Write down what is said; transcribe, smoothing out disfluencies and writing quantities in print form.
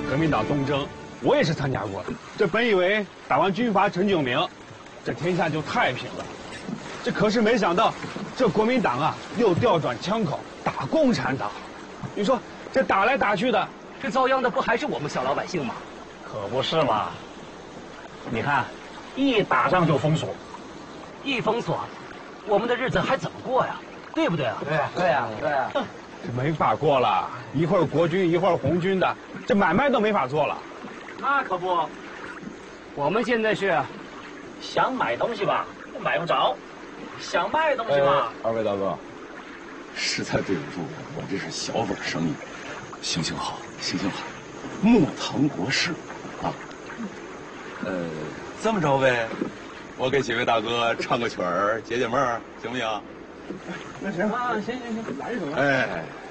革命党东征，我也是参加过的。这本以为打完军阀陈炯明，这天下就太平了。这可是没想到，这国民党啊又调转枪口打共产党。你说这打来打去的， 这遭殃的不还是我们小老百姓吗？ 可不是嘛！你看，一打仗就封锁， 一封锁，我们的日子还怎么过呀？对不对啊？ 对呀。 这没法过了，一会儿国军一会儿红军的，这买卖都没法做了。 那可不，我们现在是想买东西吧，买不着；想卖东西吧， 二位大哥，实在对不住，我这是小本生意，行行好，莫唐国事啊。这么着呗，我给几位大哥唱个曲儿解解闷儿，行不行？ 那行啊，行，来一首。 哎。